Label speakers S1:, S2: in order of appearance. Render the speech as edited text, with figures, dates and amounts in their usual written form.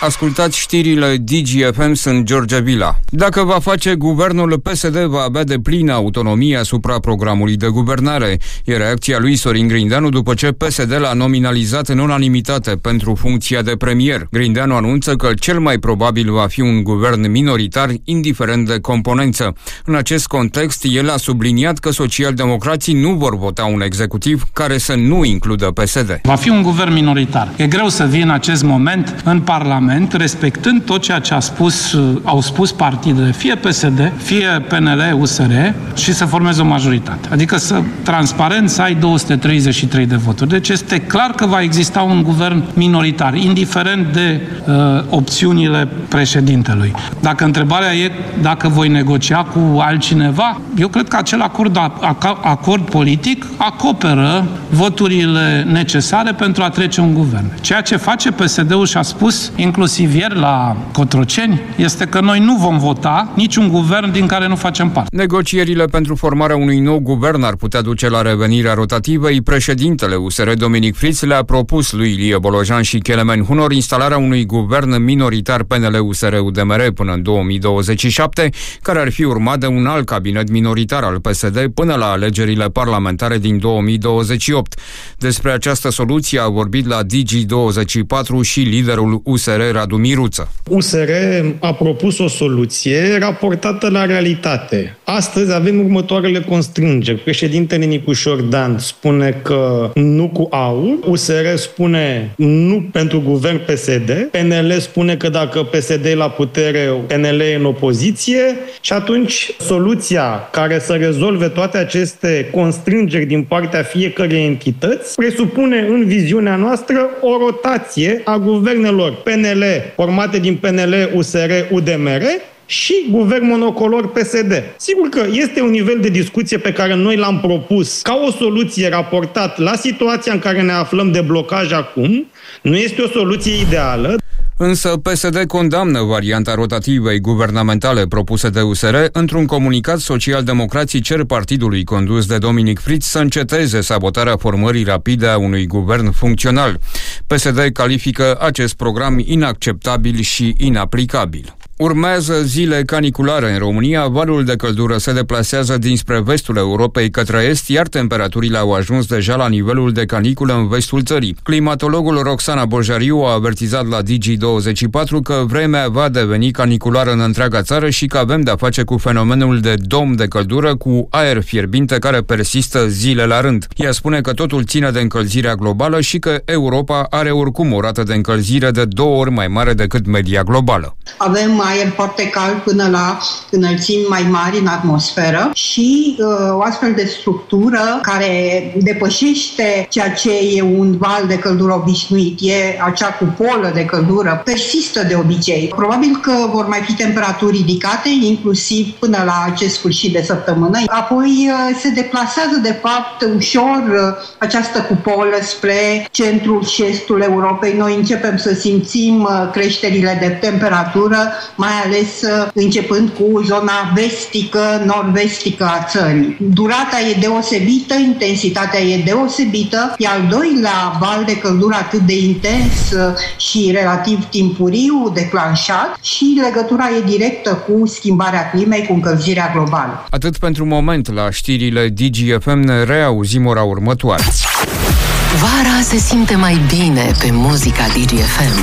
S1: Ascultați știrile DGFM, sunt George Vila. Dacă va face guvernul, PSD va avea de plină autonomie asupra programului de guvernare. E reacția lui Sorin Grindeanu după ce PSD l-a nominalizat în unanimitate pentru funcția de premier. Grindeanu anunță că cel mai probabil va fi un guvern minoritar, indiferent de componență. În acest context, el a subliniat că socialdemocrații nu vor vota un executiv care să nu includă PSD.
S2: Va fi un guvern minoritar. E greu să vii în acest moment în Parlament, respectând tot ceea ce au spus partidele, fie PSD, fie PNL, USR, și să formeze o majoritate. Adică transparent să ai 233 de voturi. Deci este clar că va exista un guvern minoritar, indiferent de opțiunile președintelui. Dacă întrebarea e dacă voi negocia cu altcineva, eu cred că acel acord politic acoperă voturile necesare pentru a trece un guvern. Ceea ce face PSD-ul și a spus, inclusiv ieri la Cotroceni, este că noi nu vom vota niciun guvern din care nu facem parte.
S1: Negocierile pentru formarea unui nou guvern ar putea duce la revenirea rotativei. Președintele USR, Dominic Fritz, le-a propus lui Ilie Bolojan și Kelemen Hunor instalarea unui guvern minoritar PNL-USR-UDMR până în 2027, care ar fi urmat de un alt cabinet minoritar al PSD până la alegerile parlamentare din 2028. Despre această soluție a vorbit la Digi24 și liderul USR, Radu Miruță.
S3: USR a propus o soluție raportată la realitate. Astăzi avem următoarele constrângeri. Președintele Nicușor Dan spune că nu cu AUR, USR spune nu pentru guvern PSD, PNL spune că dacă PSD e la putere, PNL e în opoziție și atunci soluția care să rezolve toate aceste constrângeri din partea fiecărei entități presupune în viziunea noastră o rotație a guvernelor PNL formate din PNL, USR, UDMR și guvern monocolor PSD. Sigur că este un nivel de discuție pe care noi l-am propus ca o soluție raportat la situația în care ne aflăm de blocaj acum. Nu este o soluție ideală.
S1: Însă PSD condamnă varianta rotativei guvernamentale propuse de USR. Într-un comunicat, socialdemocrații cer partidului condus de Dominic Fritz să înceteze sabotarea formării rapide a unui guvern funcțional. PSD califică acest program inacceptabil și inaplicabil. Urmează zile caniculare în România, valul de căldură se deplasează dinspre vestul Europei către est, iar temperaturile au ajuns deja la nivelul de caniculă în vestul țării. Climatologul Roxana Bojariu a avertizat la Digi24 că vremea va deveni caniculară în întreaga țară și că avem de-a face cu fenomenul de dom de căldură cu aer fierbinte care persistă zile la rând. Ea spune că totul ține de încălzirea globală și că Europa are oricum o rată de încălzire de 2 ori mai mare decât media globală.
S4: Avem aer foarte cald până la înălțimi mai mari în atmosferă și o astfel de structură care depășește ceea ce e un val de căldură obișnuit, e acea cupolă de căldură, persistă de obicei. Probabil că vor mai fi temperaturi ridicate, inclusiv până la acest sfârșit de săptămână. Apoi se deplasează de fapt ușor această cupolă spre centrul și estul Europei. Noi începem să simțim creșterile de temperatură, mai ales începând cu zona vestică, nord-vestică a țării. Durata e deosebită, intensitatea e deosebită, e al doilea val de căldură atât de intens și relativ timpuriu declanșat și legătura e directă cu schimbarea climei, cu încălzirea globală.
S1: Atât pentru moment. La știrile DGFM ne reauzim ora următoare.
S5: Vara se simte mai bine pe muzica DGFM.